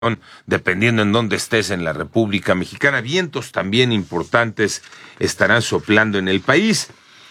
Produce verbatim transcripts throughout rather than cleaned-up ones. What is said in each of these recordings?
dependiendo en dónde estés en la República Mexicana. Vientos también importantes estarán soplando en el país.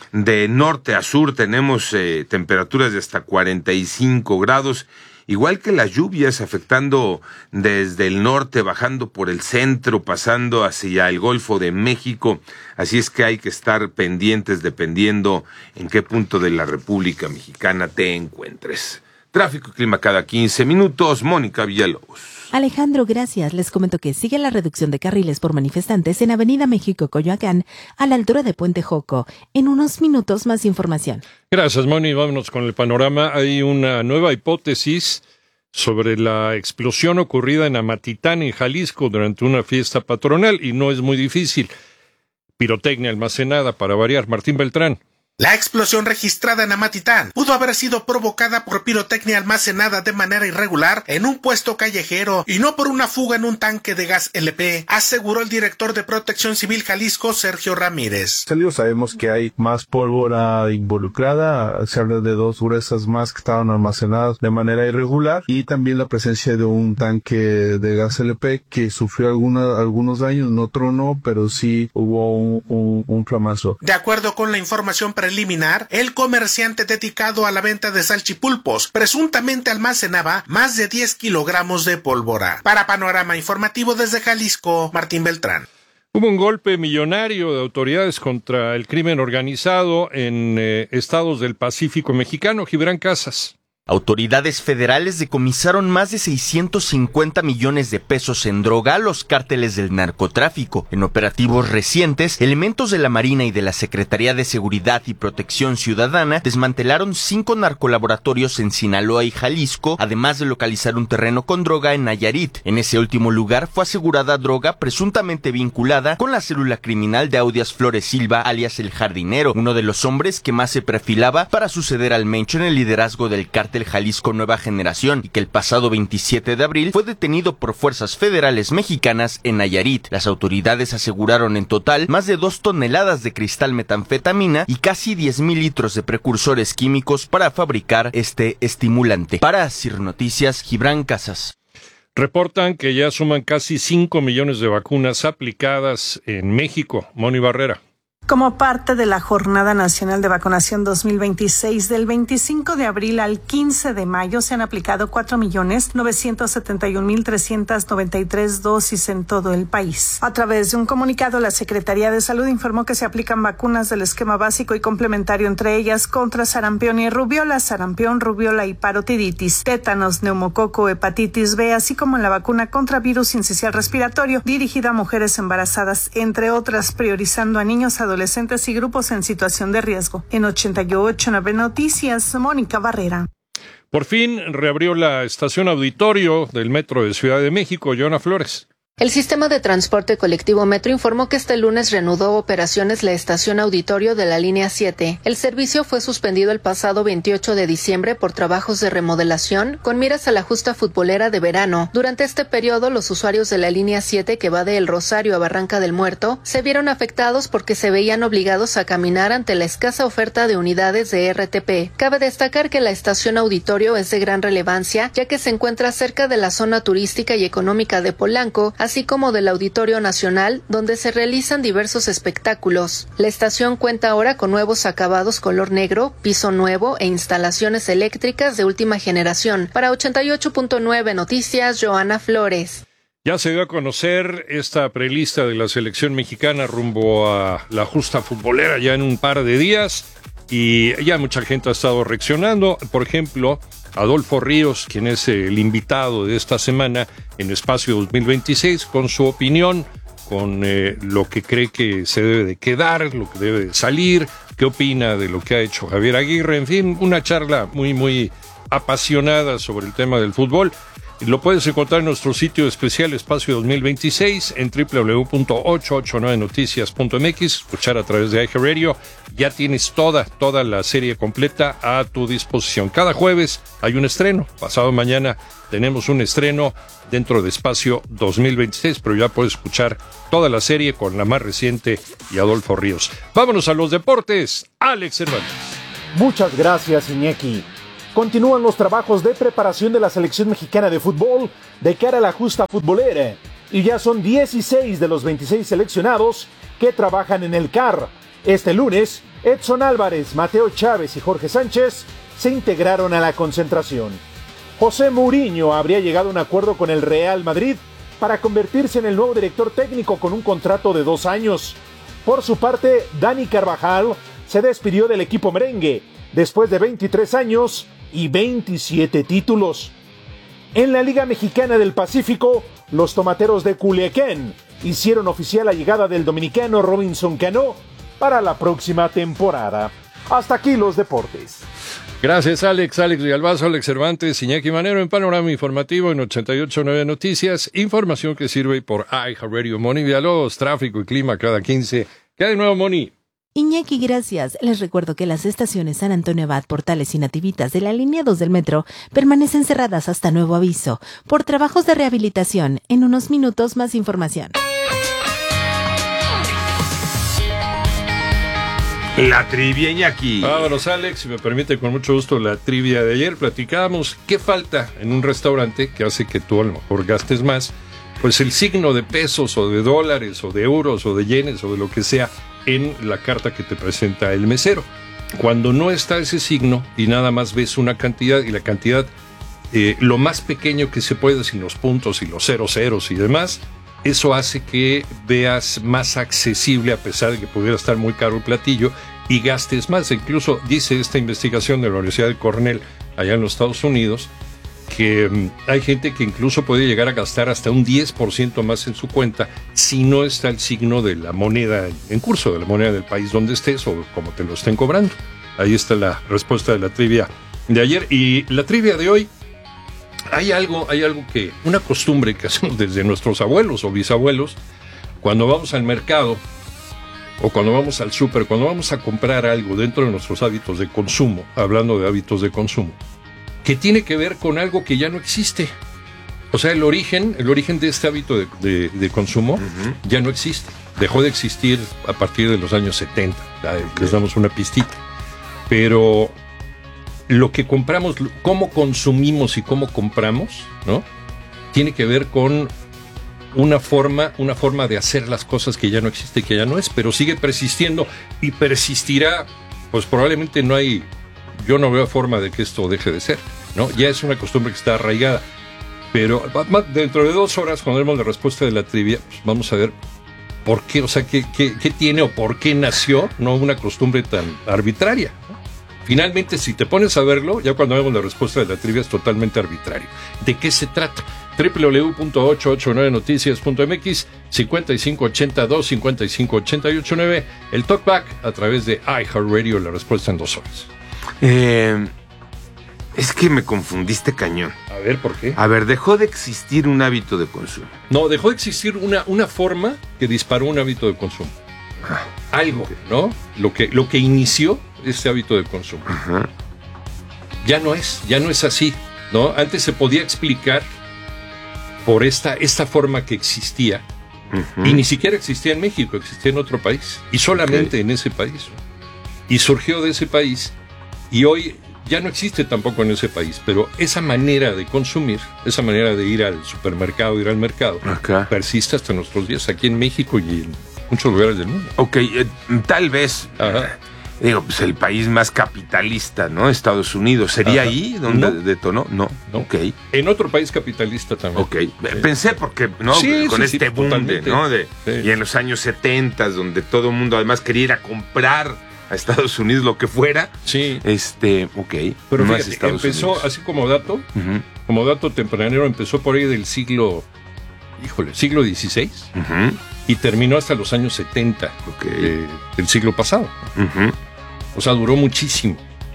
De norte a sur tenemos eh, temperaturas de hasta cuarenta y cinco grados, igual que las lluvias afectando desde el norte, bajando por el centro, pasando hacia el Golfo de México. Así es que hay que estar pendientes dependiendo en qué punto de la República Mexicana te encuentres. Tráfico y clima cada quince minutos. Mónica Villalobos. Alejandro, gracias. Les comento que sigue la reducción de carriles por manifestantes en Avenida México, Coyoacán, a la altura de Puente Joco. En unos minutos más información. Gracias, Moni. Vámonos con el panorama. Hay una nueva hipótesis sobre la explosión ocurrida en Amatitán, en Jalisco, durante una fiesta patronal, y no es muy difícil. Pirotecnia almacenada, para variar. Martín Beltrán. La explosión registrada en Amatitán pudo haber sido provocada por pirotecnia almacenada de manera irregular en un puesto callejero y no por una fuga en un tanque de gas L P, aseguró el director de Protección Civil Jalisco, Sergio Ramírez. Sabemos que hay más pólvora involucrada, se habla de dos gruesas más que estaban almacenadas de manera irregular y también la presencia de un tanque de gas L P que sufrió alguna, algunos daños, no tronó, pero sí hubo un, un, un flamazo. De acuerdo con la información preliminar, el comerciante dedicado a la venta de salchipulpos presuntamente almacenaba más de diez kilogramos de pólvora. Para Panorama Informativo desde Jalisco, Martín Beltrán. Hubo un golpe millonario de autoridades contra el crimen organizado en eh, estados del Pacífico mexicano. Gibran Casas. Autoridades federales decomisaron más de seiscientos cincuenta millones de pesos en droga a los cárteles del narcotráfico. En operativos recientes, elementos de la Marina y de la Secretaría de Seguridad y Protección Ciudadana desmantelaron cinco narcolaboratorios en Sinaloa y Jalisco, además de localizar un terreno con droga en Nayarit. En ese último lugar fue asegurada droga presuntamente vinculada con la célula criminal de Audias Flores Silva, alias El Jardinero, uno de los hombres que más se perfilaba para suceder al Mencho en el liderazgo del cártel Jalisco Nueva Generación, y que el pasado veintisiete de abril fue detenido por fuerzas federales mexicanas en Nayarit. Las autoridades aseguraron en total más de dos toneladas de cristal metanfetamina y casi diez mil litros de precursores químicos para fabricar este estimulante. Para Sir Noticias, Gibran Casas. Reportan que ya suman casi cinco millones de vacunas aplicadas en México. Moni Barrera. Como parte de la Jornada Nacional de Vacunación dos mil veintiséis, del veinticinco de abril al quince de mayo se han aplicado cuatro millones novecientos setenta y un mil trescientas noventa y tres dosis en todo el país. A través de un comunicado, la Secretaría de Salud informó que se aplican vacunas del esquema básico y complementario, entre ellas contra sarampión y rubiola, sarampión, rubiola y parotiditis, tétanos, neumococo, hepatitis B, así como la vacuna contra virus sincicial respiratorio dirigida a mujeres embarazadas, entre otras, priorizando a niños, adolescentes adolescentes y grupos en situación de riesgo. En ochenta y ocho nueve Noticias, Mónica Barrera. Por fin reabrió la estación auditorio del Metro de Ciudad de México. Joana Flores. El sistema de transporte colectivo Metro informó que este lunes reanudó operaciones la estación auditorio de la línea siete. El servicio fue suspendido el pasado veintiocho de diciembre por trabajos de remodelación con miras a la justa futbolera de verano. Durante este periodo, los usuarios de la línea siete que va de El Rosario a Barranca del Muerto se vieron afectados porque se veían obligados a caminar ante la escasa oferta de unidades de R T P. Cabe destacar que la estación auditorio es de gran relevancia, ya que se encuentra cerca de la zona turística y económica de Polanco, así como del Auditorio Nacional, donde se realizan diversos espectáculos. La estación cuenta ahora con nuevos acabados color negro, piso nuevo e instalaciones eléctricas de última generación. Para ochenta y ocho punto nueve Noticias, Joana Flores. Ya se dio a conocer esta prelista de la selección mexicana rumbo a la justa futbolera ya en un par de días, y ya mucha gente ha estado reaccionando. Por ejemplo, Adolfo Ríos, quien es el invitado de esta semana en Espacio dos mil veintiséis, con su opinión, con eh, lo que cree que se debe de quedar, lo que debe de salir, qué opina de lo que ha hecho Javier Aguirre, en fin, una charla muy, muy apasionada sobre el tema del fútbol. Lo puedes encontrar en nuestro sitio especial Espacio dos mil veintiséis en doble u doble u doble u punto ochocientos ochenta y nueve noticias punto m x, escuchar a través de iHeartRadio. Ya tienes toda, toda la serie completa a tu disposición. Cada jueves hay un estreno. Pasado mañana tenemos un estreno dentro de Espacio dos mil veintiséis, pero ya puedes escuchar toda la serie con la más reciente y Adolfo Ríos. Vámonos a los deportes. Alex Cervantes. Muchas gracias, Iñaki. continúan los trabajos de preparación de la selección mexicana de fútbol de cara a la justa futbolera, y ya son dieciséis de los veintiséis seleccionados que trabajan en el C A R. Este lunes, Edson Álvarez, Mateo Chávez y Jorge Sánchez se integraron a la concentración. José Mourinho habría llegado a un acuerdo con el Real Madrid para convertirse en el nuevo director técnico con un contrato de dos años. Por su parte, Dani Carvajal se despidió del equipo merengue después de veintitrés años y veintisiete títulos. En la Liga Mexicana del Pacífico, los tomateros de Culiacán hicieron oficial la llegada del dominicano Robinson Cano para la próxima temporada. Hasta aquí los deportes. Gracias, Alex. Alex Villalbazo, Alex Cervantes, Iñaki Manero en Panorama Informativo en ochenta y ocho punto nueve Noticias. Información que sirve por iHeartRadio. Moni Villalobos, tráfico y clima cada quince. ¿Qué hay de nuevo, Moni? Iñaki, gracias. Les recuerdo que las estaciones San Antonio Abad, Portales y Nativitas de la línea dos del metro permanecen cerradas hasta nuevo aviso por trabajos de rehabilitación. En unos minutos más información. La trivia, Iñaki. Vámonos, Alex, si me permite, con mucho gusto, la trivia de ayer. Platicábamos qué falta en un restaurante que hace que tú a lo mejor gastes más. Pues el signo de pesos o de dólares o de euros o de yenes o de lo que sea en la carta que te presenta el mesero. Cuando no está ese signo y nada más ves una cantidad, y la cantidad eh, lo más pequeño que se puede, sin los puntos y los ceros ceros y demás, eso hace que veas más accesible, a pesar de que pudiera estar muy caro el platillo, y gastes más. Incluso dice esta investigación de la Universidad de Cornell, allá en los Estados Unidos, que um, hay gente que incluso puede llegar a gastar hasta un diez por ciento más en su cuenta si no está el signo de la moneda en curso, de la moneda del país donde estés o como te lo estén cobrando. Ahí está la respuesta de la trivia de ayer. Y la trivia de hoy, hay algo, hay algo que, una costumbre que hacemos desde nuestros abuelos o bisabuelos, cuando vamos al mercado o cuando vamos al súper, cuando vamos a comprar algo dentro de nuestros hábitos de consumo, hablando de hábitos de consumo, que tiene que ver con algo que ya no existe. O sea, el origen, el origen de este hábito de, de, de consumo uh-huh. ya no existe. Dejó de existir a partir de los años setenta. Okay. Les damos una pistita. Pero lo que compramos, cómo consumimos y cómo compramos, ¿no? Tiene que ver con una forma, una forma de hacer las cosas que ya no existe, que ya no es, pero sigue persistiendo y persistirá. Pues probablemente no hay, yo no veo forma de que esto deje de ser, ¿no? Ya es una costumbre que está arraigada. Pero dentro de dos horas, cuando demos la respuesta de la trivia, pues vamos a ver por qué, o sea, qué, qué, qué tiene o por qué nació, no una costumbre tan arbitraria, ¿no? Finalmente, si te pones a verlo, ya cuando vemos la respuesta de la trivia es totalmente arbitrario. ¿De qué se trata? doble u doble u doble u punto ochocientos ochenta y nueve noticias punto m x, cincuenta y cinco ochenta y dos, cincuenta y cinco ochenta y ocho nueve, el talkback a través de iHeartRadio, la respuesta en dos horas. Eh, es que me confundiste cañón. A ver, ¿por qué? A ver, dejó de existir un hábito de consumo. No, dejó de existir una, una forma que disparó un hábito de consumo. Ah, Algo, okay. ¿no? Lo que, lo que inició este hábito de consumo. Ajá. Ya no es, ya no es así, ¿no? Antes se podía explicar por esta, esta forma que existía, uh-huh. y ni siquiera existía en México, existía en otro país, y solamente okay. en ese país, ¿no? Y surgió de ese país, y hoy ya no existe tampoco en ese país, pero esa manera de consumir, esa manera de ir al supermercado, ir al mercado, okay. persiste hasta nuestros días, aquí en México y en muchos lugares del mundo. Ok, eh, tal vez... Ajá. Digo, pues el país más capitalista, ¿no? Estados Unidos. ¿Sería Ajá. ahí donde no. detonó? No. no. Ok. En otro país capitalista también. Ok. Sí. Pensé porque, ¿no? Sí, Con sí, este sí, boom, de, ¿no? De, sí. Y en los años setenta, donde todo el mundo además quería ir a comprar a Estados Unidos lo que fuera. Sí. Este, ok. Pero no fíjate, Estados empezó, Unidos. Así como dato, uh-huh. como dato tempranero, empezó por ahí del siglo, híjole, siglo dieciséis, uh-huh. y terminó hasta los años setenta, okay. de, del siglo pasado. Uh-huh. O sea, duró muchísimo.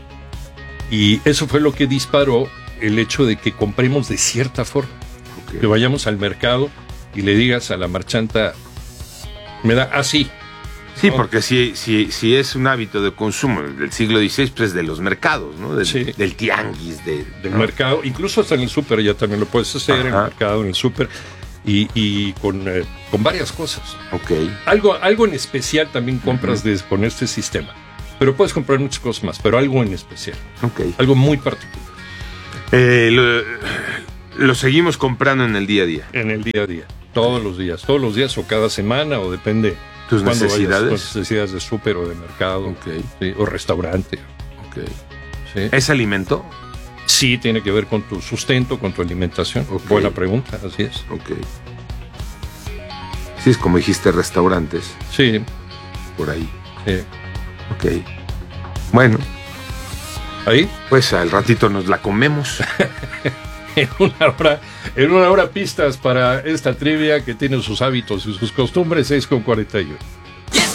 Y eso fue lo que disparó el hecho de que compremos de cierta forma. Okay. Que vayamos al mercado y le digas a la marchanta, me da así. Sí, ¿no? Porque si, si, si es un hábito de consumo del siglo dieciséis, pues de los mercados, ¿no? Del, sí. del tianguis. De, del ¿no? mercado, incluso hasta en el súper ya también lo puedes hacer. Ajá. En el mercado, en el súper. Y, y con, eh, con varias cosas. Okay. Algo, algo en especial también compras uh-huh. de, con este sistema. Pero puedes comprar muchas cosas más, pero algo en especial. Okay. Algo muy particular. Eh, lo, lo seguimos comprando en el día a día. En el día a día, todos los días, todos los días o cada semana o depende. ¿Tus necesidades? Vayas, tus necesidades de súper o de mercado, okay. Sí, o restaurante. Okay. Sí. ¿Es alimento? Sí, tiene que ver con tu sustento, con tu alimentación. Okay. Buena pregunta, así es. Ok. Sí, es como dijiste, restaurantes. Sí. Por ahí. Sí. Ok. Bueno. ¿Ahí? Pues al ratito nos la comemos. En una hora, en una hora pistas para esta trivia que tiene sus hábitos y sus costumbres, seis con cuarenta y uno.